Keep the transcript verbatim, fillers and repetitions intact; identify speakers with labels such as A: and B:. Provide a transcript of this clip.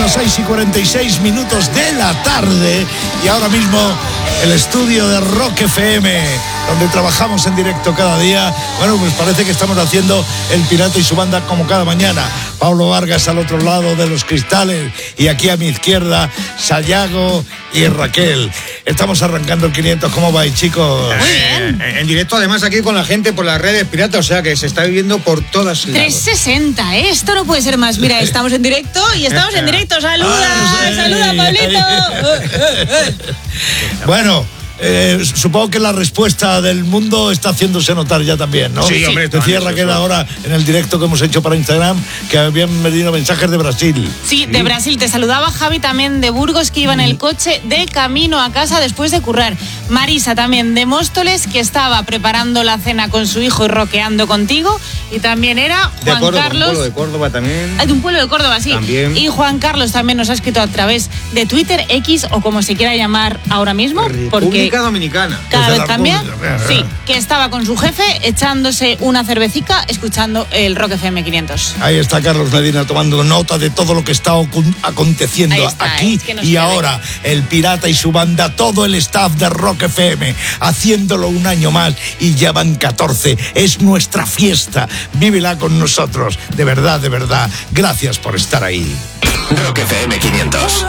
A: las seis y cuarenta y seis minutos de la tarde y ahora mismo el estudio de Rock F M, donde trabajamos en directo cada día. Bueno, pues parece que estamos haciendo El Pirata y su banda como cada mañana. Pablo Vargas al otro lado de los cristales y aquí a mi izquierda Sayago y Raquel. Estamos arrancando el quinientos. ¿Cómo vais, chicos?
B: Muy bien. Eh, en directo, además, aquí con la gente por las redes pirata, o sea que se está viviendo por todas lados.
C: trescientos sesenta, ¿eh? Esto no puede ser más. Mira, estamos en directo y estamos en directo. ¡Saluda!
A: Ah, sí.
C: ¡Saluda, Pablito!
A: Bueno, eh, supongo que la respuesta del mundo está haciéndose notar ya también, ¿no?
B: Sí, hombre.
A: Decía Raquel ahora en el directo que hemos hecho para Instagram que habían venido mensajes de Brasil.
C: Sí, de Brasil. Te saludaba Javi también de Burgos, que iba en el coche de camino a casa después de currar. Marisa también de Móstoles, que estaba preparando la cena con su hijo y roqueando contigo. Y también era Juan
B: de Córdoba,
C: Carlos.
B: Un pueblo de Córdoba también.
C: Hay de un pueblo de Córdoba, sí.
B: También.
C: Y Juan Carlos también nos ha escrito a través de Twitter, X o como se quiera llamar ahora mismo. Porque
B: República Dominicana.
C: cada
A: Desde
C: vez
A: la
C: cambia.
A: República.
C: Sí, que estaba con su jefe echándose una cervecica escuchando el Rock F M quinientos.
A: Ahí está Carlos Medina tomando nota de todo lo que está ocun- aconteciendo
C: Ahí está,
A: aquí
C: es que no
A: y
C: se
A: ahora. El Pirata y su banda, todo el staff de Rock F M, haciéndolo un año más y ya van catorce. Es nuestra fiesta. Vívela con nosotros. De verdad, de verdad. Gracias por estar ahí.
D: Rock F M quinientos.